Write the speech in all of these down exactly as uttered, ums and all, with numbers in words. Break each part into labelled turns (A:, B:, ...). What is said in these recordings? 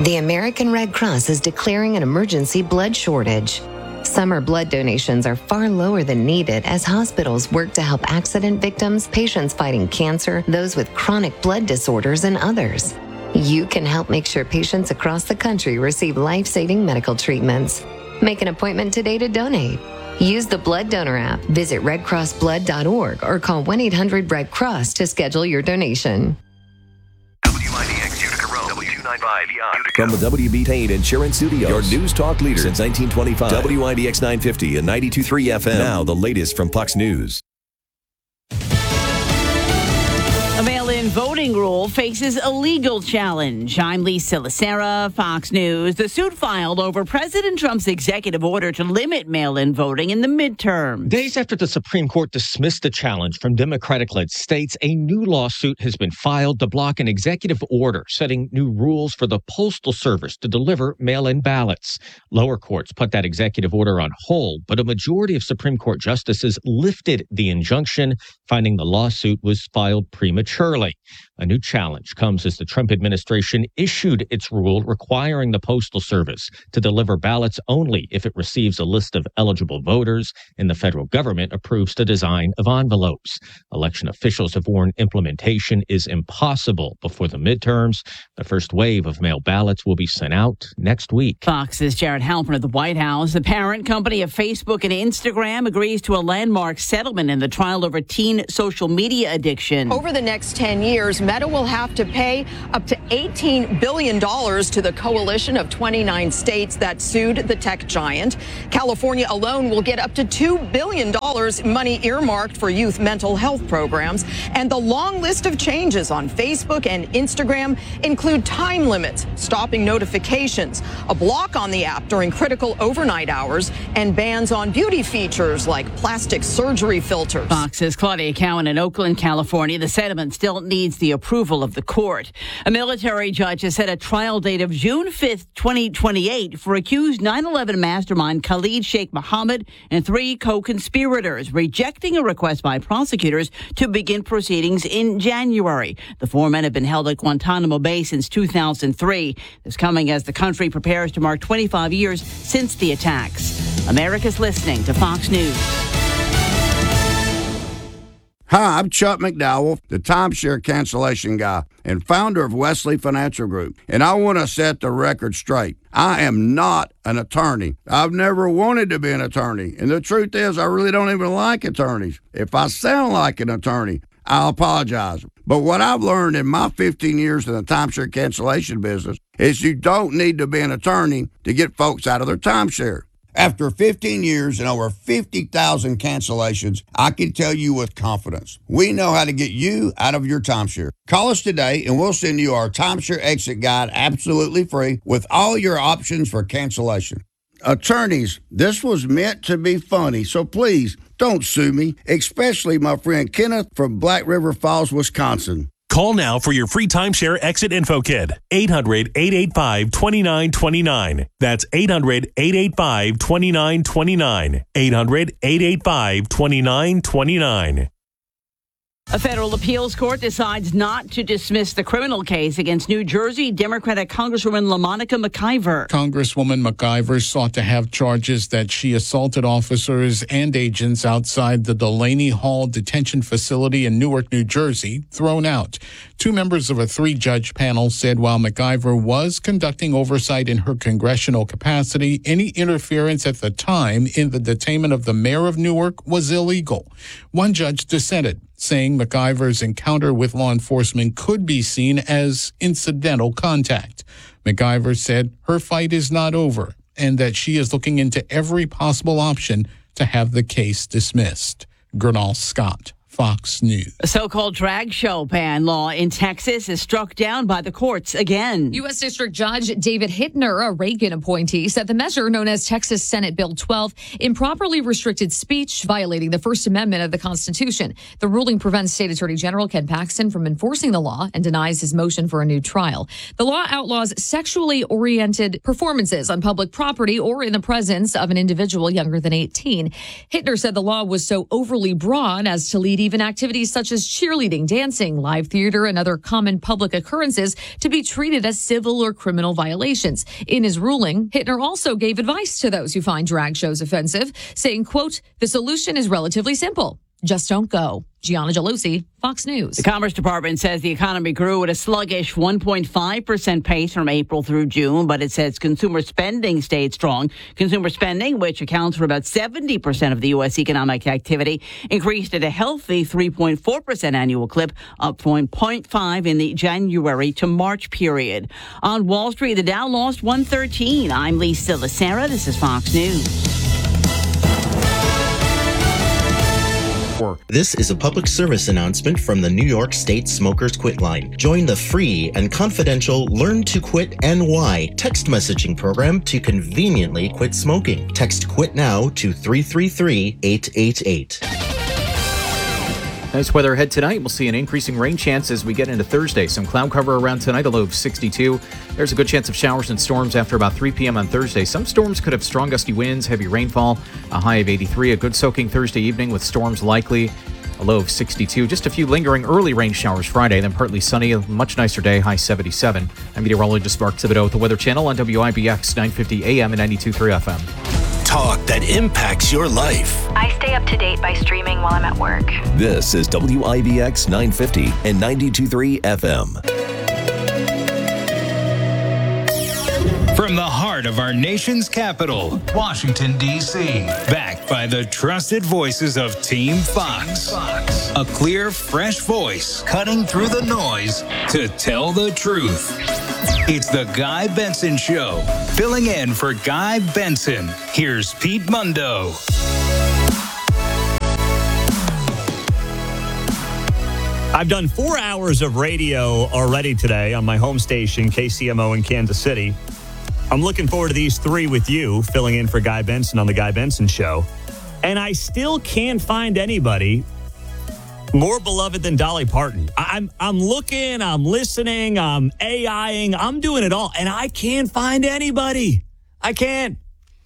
A: The American Red Cross is declaring an emergency blood shortage. Summer blood donations are far lower than needed as hospitals work to help accident victims, patients fighting cancer, those with chronic blood disorders, and others. You can help make sure patients across the country receive life-saving medical treatments. Make an appointment today to donate. Use the Blood Donor app, visit red cross blood dot org, or call one eight hundred red cross to schedule your donation.
B: W I D X Utica Road, W two ninety-five Utica.
C: From the W B Payne Insurance Studios, your news talk leader since nineteen twenty-five. W I D X nine fifty and ninety-two point three F M. Now the latest from Fox News.
D: A mail-in voting rule faces a legal challenge. I'm Lisa Lacera, Fox News. The suit filed over President Trump's executive order to limit mail-in voting in the midterm.
E: Days after the Supreme Court dismissed the challenge from Democratic-led states, a new lawsuit has been filed to block an executive order setting new rules for the Postal Service to deliver mail-in ballots. Lower courts put that executive order on hold, but a majority of Supreme Court justices lifted the injunction, finding the lawsuit was filed prematurely. A new challenge comes as the Trump administration issued its rule requiring the Postal Service to deliver ballots only if it receives a list of eligible voters and the federal government approves the design of envelopes. Election officials have warned implementation is impossible before the midterms. The first wave of mail ballots will be sent out next week.
D: Fox's Jared Halpern at the White House. The parent company of Facebook and Instagram agrees to a landmark settlement in the trial over teen social media addiction.
F: Over the next ten years, Meta will have to pay up to eighteen billion dollars to the coalition of twenty-nine states that sued the tech giant. California alone will get up to two billion dollars money earmarked for youth mental health programs. And the long list of changes on Facebook and Instagram include time limits, stopping notifications, a block on the app during critical overnight hours, and bans on beauty features like plastic surgery filters.
D: Fox's Claudia Cowan in Oakland, California. The settlement still needs the approval of the court. A military judge has set a trial date of June fifth, twenty twenty-eight for accused nine eleven mastermind Khalid Sheikh Mohammed and three co-conspirators, rejecting a request by prosecutors to begin proceedings in January. The four men have been held at Guantanamo Bay since two thousand three. This coming as the country prepares to mark twenty-five years since the attacks. America's listening to Fox News.
G: Hi, I'm Chuck McDowell, the timeshare cancellation guy and founder of Wesley Financial Group, and I want to set the record straight. I am not an attorney. I've never wanted to be an attorney, and the truth is I really don't even like attorneys. If I sound like an attorney, I'll apologize. But what I've learned in my fifteen years in the timeshare cancellation business is you don't need to be an attorney to get folks out of their timeshare. After fifteen years and over fifty thousand cancellations, I can tell you with confidence, we know how to get you out of your timeshare. Call us today and we'll send you our timeshare exit guide absolutely free with all your options for cancellation. Attorneys, this was meant to be funny, so please don't sue me, especially my friend Kenneth from Black River Falls, Wisconsin.
H: Call now for your free timeshare exit info kit. eight hundred, eight eight five, two nine two nine. That's eight hundred, eight eight five, two nine two nine. eight hundred, eight eight five, two nine two nine.
D: A federal appeals court decides not to dismiss the criminal case against New Jersey Democratic Congresswoman LaMonica McIver.
I: Congresswoman McIver sought to have charges that she assaulted officers and agents outside the Delaney Hall detention facility in Newark, New Jersey, thrown out. Two members of a three-judge panel said while McIver was conducting oversight in her congressional capacity, any interference at the time in the detainment of the mayor of Newark was illegal. One judge dissented, saying McIver's encounter with law enforcement could be seen as incidental contact. McIver said her fight is not over and that she is looking into every possible option to have the case dismissed. Gernal Scott, Fox News.
D: A so-called drag show ban law in Texas is struck down by the courts again.
J: U S. District Judge David Hittner, a Reagan appointee, said the measure known as Texas Senate Bill twelve improperly restricted speech, violating the First Amendment of the Constitution. The ruling prevents State Attorney General Ken Paxton from enforcing the law and denies his motion for a new trial. The law outlaws sexually oriented performances on public property or in the presence of an individual younger than eighteen. Hittner said the law was so overly broad as to lead even activities such as cheerleading, dancing, live theater, and other common public occurrences to be treated as civil or criminal violations. In his ruling, Hittner also gave advice to those who find drag shows offensive, saying, quote, the solution is relatively simple. Just don't go. Gianna Gelosi, Fox News.
D: The Commerce Department says the economy grew at a sluggish one point five percent pace from April through June, but it says consumer spending stayed strong. Consumer spending, which accounts for about seventy percent of the U S economic activity, increased at a healthy three point four percent annual clip, up from zero point five in the January to March period. On Wall Street, the Dow lost one thirteen. I'm Lisa Lacera. This is Fox News.
K: This is a public service announcement from the New York State Smokers Quit Line. Join the free and confidential Learn to Quit N Y text messaging program to conveniently quit smoking. Text QUIT NOW to three three three, eight eight eight.
L: Nice weather ahead tonight. We'll see an increasing rain chance as we get into Thursday. Some cloud cover around tonight, a low of sixty-two. There's a good chance of showers and storms after about three p.m. on Thursday. Some storms could have strong gusty winds, heavy rainfall, a high of eighty-three. A good soaking Thursday evening with storms likely, a low of sixty-two. Just a few lingering early rain showers Friday, then partly sunny, a much nicer day, high seventy-seven. I'm meteorologist Mark Thibodeau with the Weather Channel on W I B X nine fifty A M and ninety-two point three F M.
C: Talk that impacts your life.
M: I stay up to date by streaming while I'm at work.
C: This is W I B X nine fifty and ninety-two point three F M.
N: From the heart of our nation's capital, Washington, D C, backed by the trusted voices of Team Fox. Fox. A clear, fresh voice cutting through the noise to tell the truth. It's the Guy Benson Show. Filling in for Guy Benson, here's Pete Mundo.
O: I've done four hours of radio already today on my home station, K C M O in Kansas City. I'm looking forward to these three with you, filling in for Guy Benson on the Guy Benson Show. And I still can't find anybody more beloved than Dolly Parton. I'm I'm looking, I'm listening, I'm AIing, I'm doing it all, and I can't find anybody. I can't.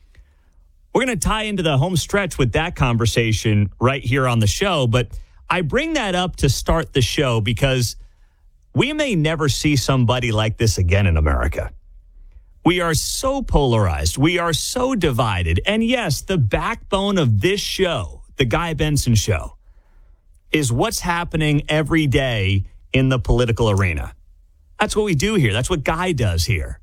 O: We're going to tie into the home stretch with that conversation right here on the show, but I bring that up to start the show because we may never see somebody like this again in America. We are so polarized. We are so divided. And yes, the backbone of this show, the Guy Benson Show, is what's happening every day in the political arena. That's what we do here. That's what Guy does here.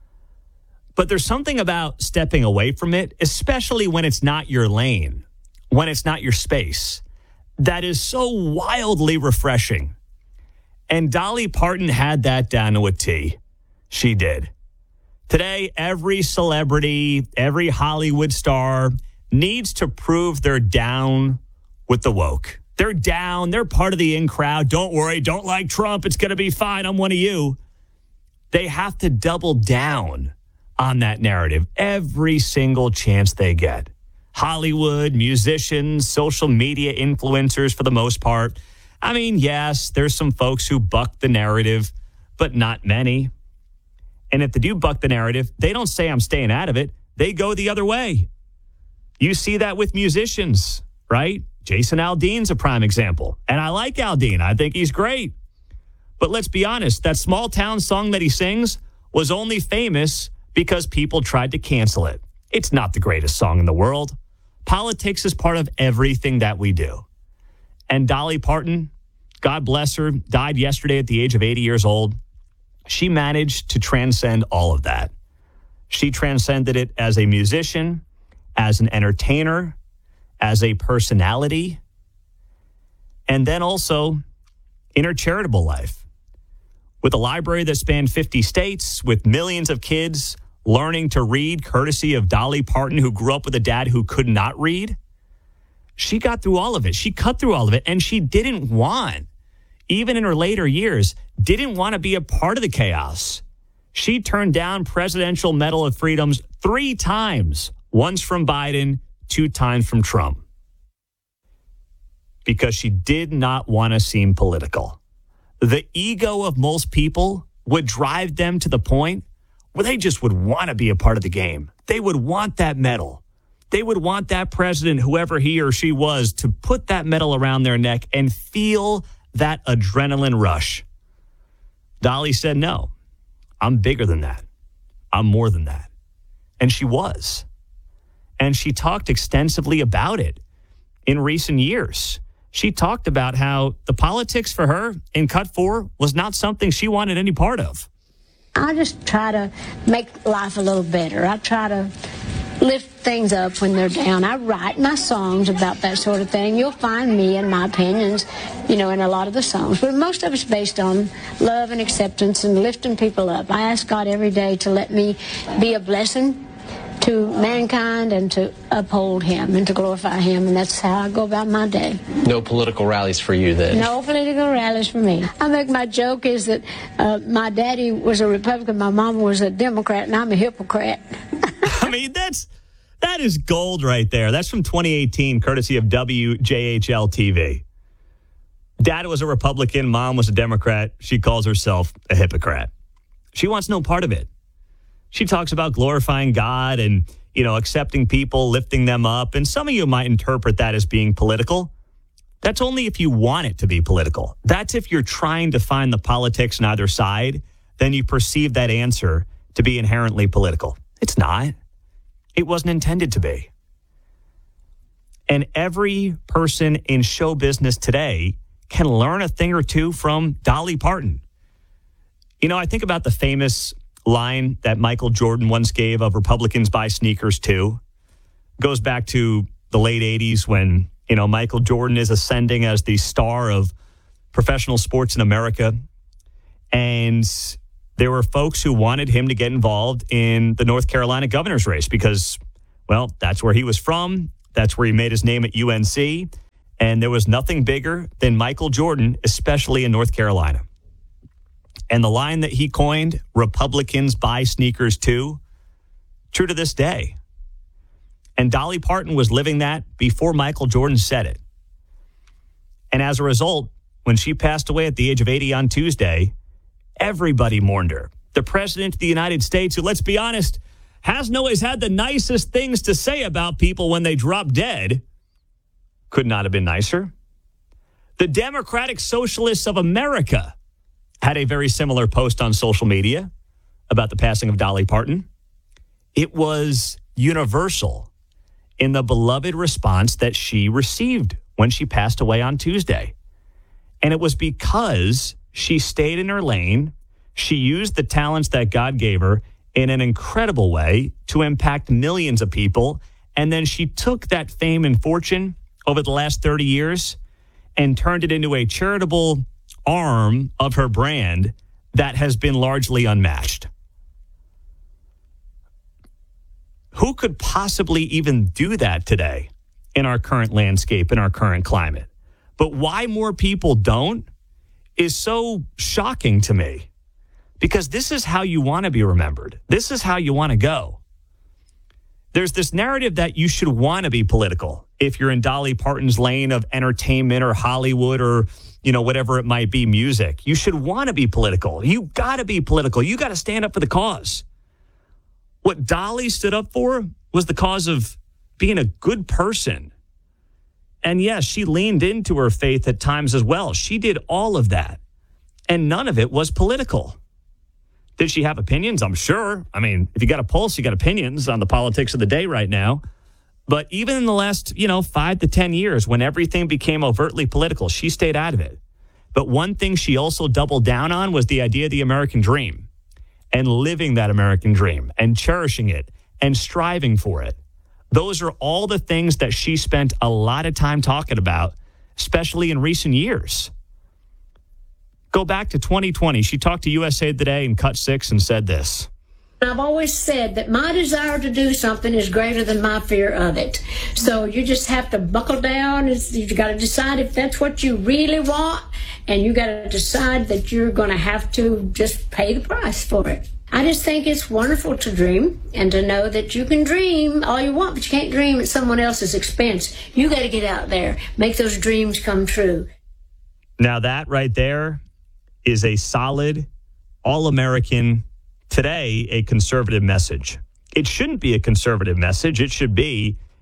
O: But there's something about stepping away from it, especially when it's not your lane, when it's not your space, that is so wildly refreshing. And Dolly Parton had that down to a T. She did. Today, every celebrity, every Hollywood star needs to prove they're down with the woke. They're down. They're part of the in crowd. Don't worry. Don't like Trump. It's going to be fine. I'm one of you. They have to double down on that narrative every single chance they get. Hollywood, musicians, social media influencers for the most part. I mean, yes, there's some folks who buck the narrative, but not many. And if they do buck the narrative, they don't say I'm staying out of it. They go the other way. You see that with musicians, right? Jason Aldean's a prime example. And I like Aldean. I think he's great. But let's be honest, that small town song that he sings was only famous because people tried to cancel it. It's not the greatest song in the world. Politics is part of everything that we do. And Dolly Parton, God bless her, died yesterday at the age of eighty years old. She managed to transcend all of that. She transcended it as a musician, as an entertainer, as a personality, and then also in her charitable life. With a library that spanned fifty states, with millions of kids learning to read, courtesy of Dolly Parton, who grew up with a dad who could not read, she got through all of it. She cut through all of it, and she didn't want, even in her later years, didn't want to be a part of the chaos. She turned down Presidential Medal of Freedoms three times, once from Biden, two times from Trump, because she did not want to seem political. The ego of most people would drive them to the point where they just would want to be a part of the game. They would want that medal. They would want that president, whoever he or she was, to put that medal around their neck and feel that adrenaline rush. Dolly said, no, I'm bigger than that. I'm more than that. And she was. And she talked extensively about it in recent years. She talked about how the politics for her in Cut four was not something she wanted any part of.
P: I just try to make life a little better. I try to lift things up when they're down. I write my songs about that sort of thing. You'll find me and my opinions, you know, in a lot of the songs. But most of it's based on love and acceptance and lifting people up. I ask God every day to let me be a blessing to mankind and to uphold him and to glorify him. And that's how I go about my day.
Q: No political rallies for you then?
P: No political rallies for me. I think my joke is that uh, my daddy was a Republican, my mama was a Democrat, and I'm a hypocrite.
O: I mean, that's that is gold right there. That's from twenty eighteen, courtesy of W J H L T V. Dad was a Republican, mom was a Democrat. She calls herself a hypocrite. She wants no part of it. She talks about glorifying God and, you know, accepting people, lifting them up. And some of you might interpret that as being political. That's only if you want it to be political. That's if you're trying to find the politics on either side, then you perceive that answer to be inherently political. It's not. It wasn't intended to be. And every person in show business today can learn a thing or two from Dolly Parton. You know, I think about the famous line that Michael Jordan once gave of Republicans buy sneakers too. Goes back to the late eighties when, you know, Michael Jordan is ascending as the star of professional sports in America. And there were folks who wanted him to get involved in the North Carolina governor's race because, well, that's where he was from. That's where he made his name at U N C. And there was nothing bigger than Michael Jordan, especially in North Carolina. And the line that he coined, Republicans buy sneakers too, true to this day. And Dolly Parton was living that before Michael Jordan said it. And as a result, when she passed away at the age of eighty on Tuesday, everybody mourned her. The president of the United States, who, let's be honest, hasn't always had the nicest things to say about people when they drop dead, could not have been nicer. The Democratic Socialists of America had a very similar post on social media about the passing of Dolly Parton. It was universal in the beloved response that she received when she passed away on Tuesday. And it was because she stayed in her lane. She used the talents that God gave her in an incredible way to impact millions of people. And then she took that fame and fortune over the last thirty years and turned it into a charitable arm of her brand that has been largely unmatched. Who could possibly even do that today in our current landscape, in our current climate? But why more people don't is so shocking to me, because this is how you want to be remembered. This is how you want to go. There's this narrative that you should want to be political if you're in Dolly Parton's lane of entertainment or Hollywood or, you know, whatever it might be, music. You should want to be political. You got to be political. You got to stand up for the cause. What Dolly stood up for was the cause of being a good person. And yes, she leaned into her faith at times as well. She did all of that. And none of it was political. Did she have opinions? I'm sure. I mean, if you got a pulse, you got opinions on the politics of the day right now. But even in the last, you know, five to ten years, when everything became overtly political, she stayed out of it. But one thing she also doubled down on was the idea of the American dream and living that American dream and cherishing it and striving for it. Those are all the things that she spent a lot of time talking about, especially in recent years. Go back to twenty twenty. She talked to U S A Today in Cut six and said this.
P: I've always said that my desire to do something is greater than my fear of it. So you just have to buckle down. You've got to decide if that's what you really want, and you got to decide that you're going to have to just pay the price for it. I just think it's wonderful to dream and to know that you can dream all you want, but you can't dream at someone else's expense. You got to get out there, make those dreams come true.
O: Now that right there is a solid, all-American, today a conservative message. It shouldn't be a conservative message. It should be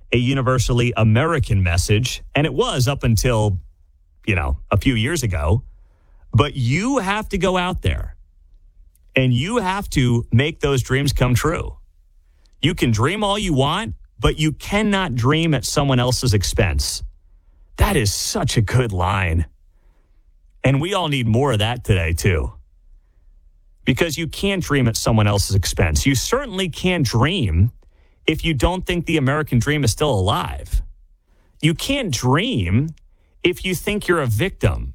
O: a universally American message, and it was up until, you know, a few years ago. But you have to go out there and you have to make those dreams come true. You can dream all you want, but you cannot dream at someone else's expense. That is such a good line. And we all need more of that today, too. Because you can't dream at someone else's expense. You certainly can't dream if you don't think the American dream is still alive. You can't dream if you think you're a victim.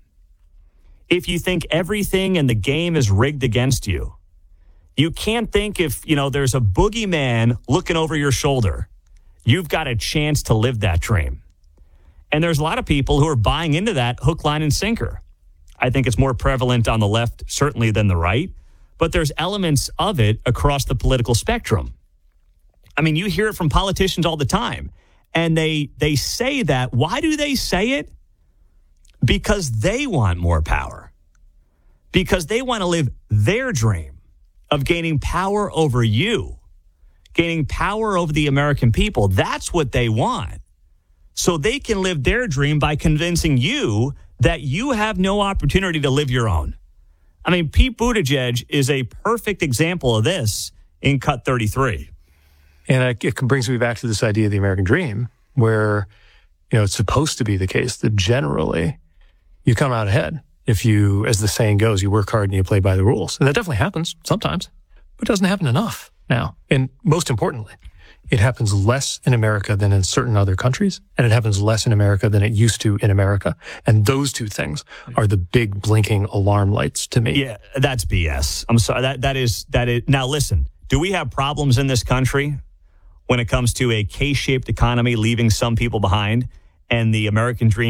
O: If you think everything in the game is rigged against you. You can't think if, you know, there's a boogeyman looking over your shoulder. You've got a chance to live that dream. And there's a lot of people who are buying into that hook, line, and sinker. I think it's more prevalent on the left, certainly, than the right. But there's elements of it across the political spectrum. I mean, you hear it from politicians all the time. And they they say that. Why do they say it? Because they want more power. Because they want to live their dream of gaining power over you, gaining power over the American people. That's what they want. So they can live their dream by convincing you that you have no opportunity to live your own. I mean, Pete Buttigieg is a perfect example of this in Cut thirty-three.
R: And it brings me back to this idea of the American dream, where, you know, it's supposed to be the case that generally you come out ahead. If you, as the saying goes, you work hard and you play by the rules. And that definitely happens sometimes, but it doesn't happen enough now. And most importantly, it happens less in America than in certain other countries, and it happens less in America than it used to in America. And those two things are the big blinking alarm lights to me.
O: Yeah, that's B S. I'm sorry. That that is that is. Now listen, do we have problems in this country when it comes to a K-shaped economy leaving some people behind and the American dream